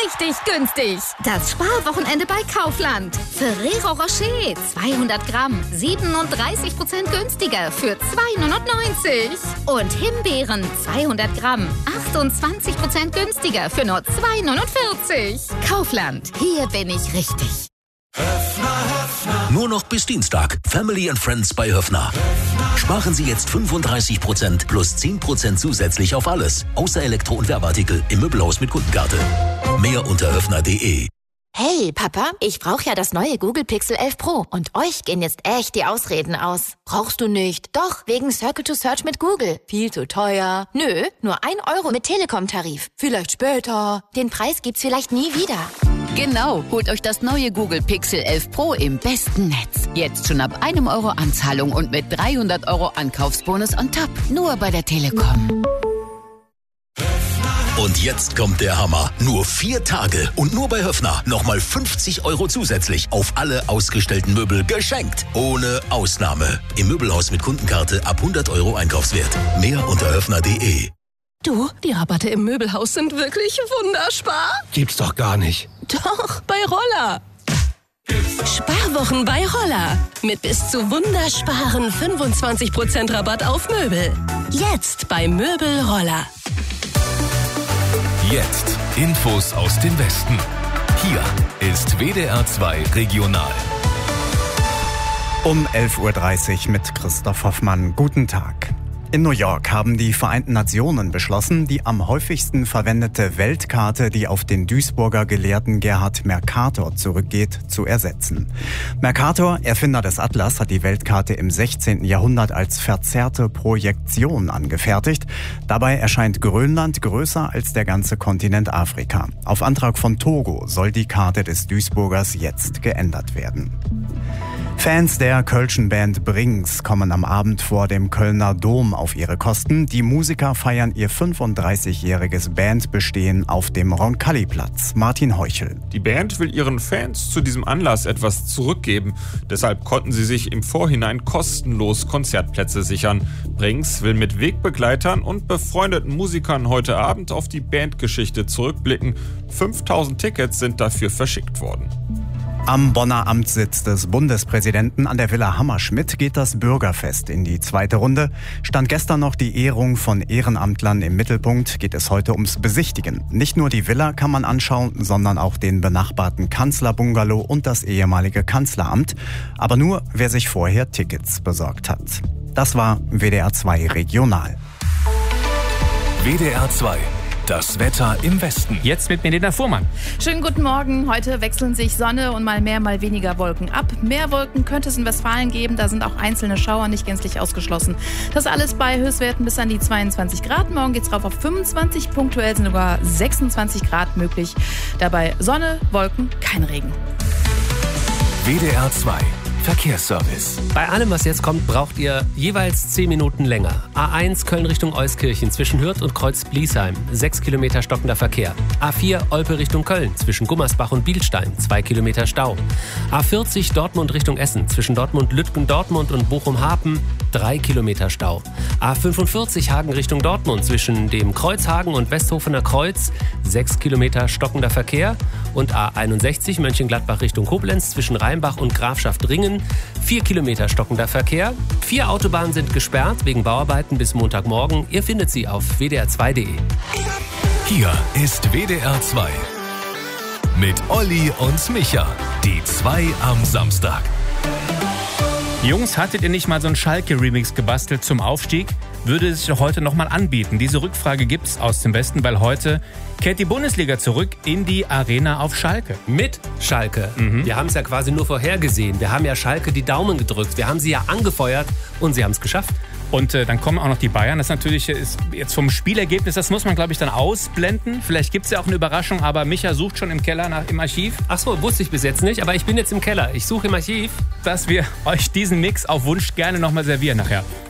richtig günstig. Das Sparwochenende bei Kaufland. Ferrero Rocher 200 Gramm 37% günstiger für 2,99 €. Und Himbeeren 200 Gramm 28% günstiger für nur 2,49 €. Kaufland, hier bin ich richtig. Nur noch bis Dienstag. Family and Friends bei Höffner. Sparen Sie jetzt 35% plus 10% zusätzlich auf alles. Außer Elektro- und Werbeartikel im Möbelhaus mit Kundenkarte. Mehr unter höffner.de. Hey, Papa, ich brauche ja das neue Google Pixel 11 Pro. Und euch gehen jetzt echt die Ausreden aus. Brauchst du nicht? Doch, wegen Circle to Search mit Google. Viel zu teuer. Nö, nur 1 € mit Telekom-Tarif. Vielleicht später. Den Preis gibt's vielleicht nie wieder. Genau, holt euch das neue Google Pixel 11 Pro im besten Netz. Jetzt schon ab 1 € Anzahlung und mit 300 € Ankaufsbonus on top. Nur bei der Telekom. Und jetzt kommt der Hammer. Nur 4 Tage und nur bei Höffner nochmal 50 € zusätzlich auf alle ausgestellten Möbel geschenkt. Ohne Ausnahme. Im Möbelhaus mit Kundenkarte ab 100 € Einkaufswert. Mehr unter höffner.de. Du, die Rabatte im Möbelhaus sind wirklich wunderspar. Gibt's doch gar nicht. Doch, bei Roller. Sparwochen bei Roller. Mit bis zu wundersparen 25% Rabatt auf Möbel. Jetzt bei Möbel Roller. Jetzt Infos aus dem Westen. Hier ist WDR 2 Regional. Um 11:30 Uhr mit Christoph Hoffmann. Guten Tag. In New York haben die Vereinten Nationen beschlossen, die am häufigsten verwendete Weltkarte, die auf den Duisburger Gelehrten Gerhard Mercator zurückgeht, zu ersetzen. Mercator, Erfinder des Atlas, hat die Weltkarte im 16. Jahrhundert als verzerrte Projektion angefertigt. Dabei erscheint Grönland größer als der ganze Kontinent Afrika. Auf Antrag von Togo soll die Karte des Duisburgers jetzt geändert werden. Fans der Kölschen Band Brings kommen am Abend vor dem Kölner Dom auf ihre Kosten. Die Musiker feiern ihr 35-jähriges Bandbestehen auf dem Roncalli-Platz. Martin Heuchel. Die Band will ihren Fans zu diesem Anlass etwas zurückgeben. Deshalb konnten sie sich im Vorhinein kostenlos Konzertplätze sichern. Brings will mit Wegbegleitern und befreundeten Musikern heute Abend auf die Bandgeschichte zurückblicken. 5000 Tickets sind dafür verschickt worden. Am Bonner Amtssitz des Bundespräsidenten an der Villa Hammerschmidt geht das Bürgerfest in die zweite Runde. Stand gestern noch die Ehrung von Ehrenamtlern im Mittelpunkt, geht es heute ums Besichtigen. Nicht nur die Villa kann man anschauen, sondern auch den benachbarten Kanzlerbungalow und das ehemalige Kanzleramt. Aber nur, wer sich vorher Tickets besorgt hat. Das war WDR 2 Regional. WDR 2. Das Wetter im Westen. Jetzt mit Melina Fuhrmann. Schönen guten Morgen. Heute wechseln sich Sonne und mal mehr, mal weniger Wolken ab. Mehr Wolken könnte es in Westfalen geben. Da sind auch einzelne Schauer nicht gänzlich ausgeschlossen. Das alles bei Höchstwerten bis an die 22 Grad. Morgen geht's rauf auf 25. Punktuell sind sogar 26 Grad möglich. Dabei Sonne, Wolken, kein Regen. WDR 2. Verkehrsservice. Bei allem, was jetzt kommt, braucht ihr jeweils 10 Minuten länger. A1 Köln Richtung Euskirchen zwischen Hürth und Kreuz-Bliesheim, 6 Kilometer stockender Verkehr. A4 Olpe Richtung Köln zwischen Gummersbach und Bielstein, 2 Kilometer Stau. A40 Dortmund Richtung Essen zwischen Dortmund-Lütgendortmund und Bochum-Hapen, 3 Kilometer Stau. A45 Hagen Richtung Dortmund zwischen dem Kreuzhagen und Westhofener Kreuz, 6 Kilometer stockender Verkehr. Und A61 Mönchengladbach Richtung Koblenz zwischen Rheinbach und Grafschaft Ringen, 4 Kilometer stockender Verkehr. 4 Autobahnen sind gesperrt wegen Bauarbeiten bis Montagmorgen. Ihr findet sie auf wdr2.de. Hier ist WDR 2 mit Olli und Micha. Die 2 am Samstag. Jungs, hattet ihr nicht mal so einen Schalke-Remix gebastelt zum Aufstieg? Würde es sich doch heute nochmal anbieten. Diese Rückfrage gibt's aus dem Westen, weil heute kehrt die Bundesliga zurück in die Arena auf Schalke. Mit Schalke. Wir haben es ja quasi nur vorhergesehen. Wir haben ja Schalke die Daumen gedrückt. Wir haben sie ja angefeuert und sie haben es geschafft. Und dann kommen auch noch die Bayern. Das natürlich ist jetzt vom Spielergebnis, das muss man, glaube ich, dann ausblenden. Vielleicht gibt es ja auch eine Überraschung, aber Micha sucht schon im Keller im Archiv. Ach so, wusste ich bis jetzt nicht, aber ich bin jetzt im Keller. Ich suche im Archiv. Dass wir euch diesen Mix auf Wunsch gerne nochmal servieren nachher.